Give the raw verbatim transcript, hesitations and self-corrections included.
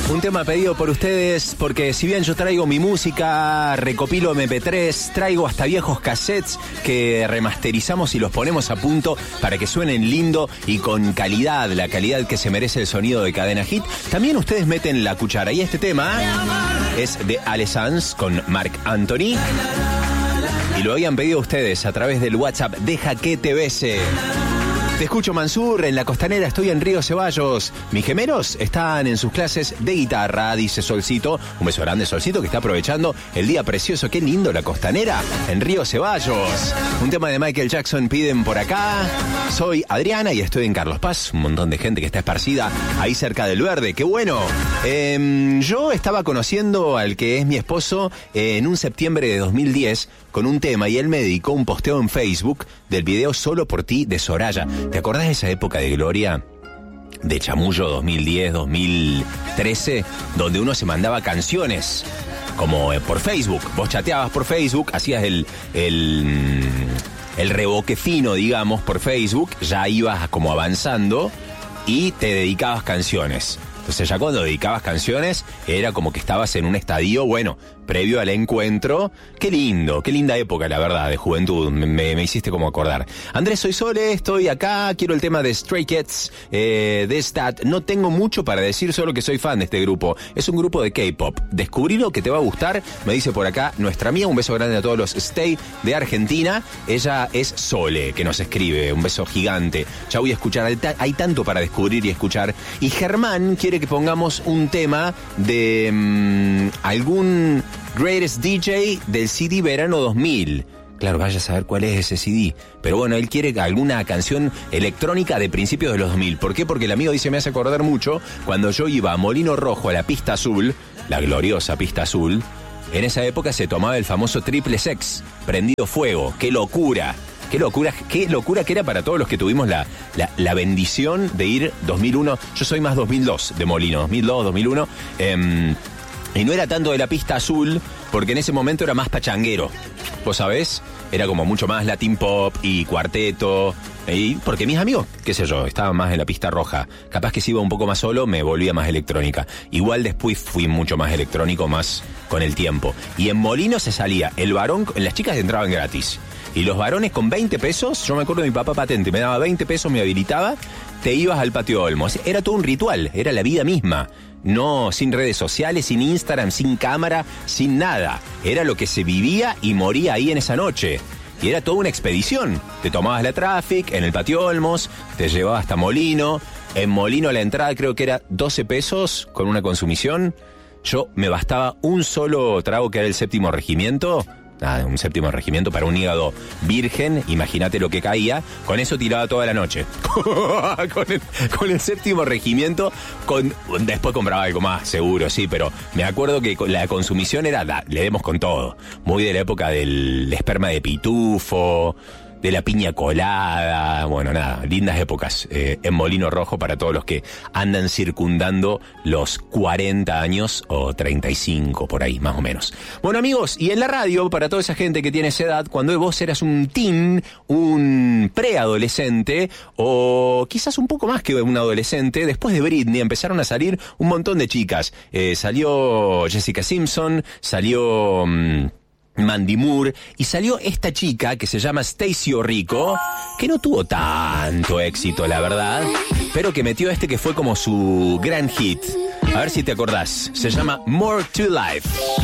Un tema pedido por ustedes, porque si bien yo traigo mi música, recopilo eme pe tres, traigo hasta viejos cassettes que remasterizamos y los ponemos a punto para que suenen lindo y con calidad, la calidad que se merece el sonido de Cadena Hit, también ustedes meten la cuchara. Y este tema es de Ale Sanz con Marc Anthony. Y lo habían pedido ustedes a través del WhatsApp. Deja que te bese. Te escucho, Mansur, en la Costanera estoy en Río Ceballos. Mis gemelos están en sus clases de guitarra, dice Solcito. Un beso grande, Solcito, que está aprovechando el día precioso. Qué lindo la Costanera en Río Ceballos. Un tema de Michael Jackson piden por acá. Soy Adriana y estoy en Carlos Paz. Un montón de gente que está esparcida ahí cerca del Verde. ¡Qué bueno! Eh, yo estaba conociendo al que es mi esposo eh, en un septiembre de dos mil diez con un tema y él me dedicó un posteo en Facebook del video Solo por ti de Soraya. ¿Te acordás de esa época de gloria? De chamullo dos mil diez, dos mil trece, donde uno se mandaba canciones como eh, por Facebook. Vos chateabas por Facebook, hacías el, el, el reboque fino, digamos, por Facebook, ya ibas como avanzando y te dedicabas canciones. Entonces ya cuando dedicabas canciones era como que estabas en un estadio, bueno, previo al encuentro. Qué lindo, qué linda época, la verdad, de juventud. Me, me, me hiciste como acordar. Andrés, soy Sole, estoy acá, quiero el tema de Stray Kids, eh, de Stat. No tengo mucho para decir, solo que soy fan de este grupo. Es un grupo de K-pop. Descubrilo que te va a gustar, me dice por acá nuestra amiga. Un beso grande a todos los Stay de Argentina. Ella es Sole, que nos escribe. Un beso gigante. Ya voy a escuchar, hay tanto para descubrir y escuchar. Y Germán quiere que pongamos un tema de mmm, algún Greatest D J del C D Verano dos mil. Claro, vaya a saber cuál es ese C D. Pero bueno, él quiere alguna canción electrónica de principios de los dos mil. ¿Por qué? Porque el amigo dice, me hace acordar mucho cuando yo iba a Molino Rojo, a la pista azul, la gloriosa pista azul. En esa época se tomaba el famoso triple sex, prendido fuego. ¡Qué locura! Qué locura, qué locura que era para todos los que tuvimos la, la, la bendición de ir dos mil uno. Yo soy más dos mil dos de Molino, dos mil dos, dos mil uno. Eh, y no era tanto de la pista azul, porque en ese momento era más pachanguero. ¿Vos sabés? Era como mucho más Latin Pop y cuarteto. Y porque mis amigos, qué sé yo, estaban más en la pista roja. Capaz que si iba un poco más solo, me volvía más electrónica. Igual después fui mucho más electrónico, más con el tiempo. Y en Molino se salía el varón, las chicas entraban gratis. Y los varones con veinte pesos, yo me acuerdo de mi papá patente, me daba veinte pesos, me habilitaba, te ibas al patio Olmos. Era todo un ritual, era la vida misma. No, sin redes sociales, sin Instagram, sin cámara, sin nada. Era lo que se vivía y moría ahí en esa noche. Y era toda una expedición. Te tomabas la Traffic en el patio Olmos, te llevabas hasta Molino. En Molino la entrada creo que era doce pesos con una consumición. Yo me bastaba un solo trago que era el Séptimo Regimiento. Nada, un Séptimo Regimiento para un hígado virgen, imagínate lo que caía, con eso tiraba toda la noche. con, el, con el Séptimo Regimiento, con, después compraba algo más, seguro, sí, pero me acuerdo que la consumición era, da, le demos con todo, muy de la época del esperma de pitufo, de la piña colada, bueno, nada, lindas épocas eh, en Molino Rojo para todos los que andan circundando los cuarenta años o treinta y cinco, por ahí, más o menos. Bueno, amigos, y en la radio, para toda esa gente que tiene esa edad, cuando vos eras un teen, un preadolescente, o quizás un poco más que un adolescente, después de Britney empezaron a salir un montón de chicas. Eh, salió Jessica Simpson, salió Mmm, Mandy Moore, y salió esta chica que se llama Stacey Orrico, que no tuvo tanto éxito, la verdad, pero que metió este que fue como su gran hit. A ver si te acordás. Se llama More to Life.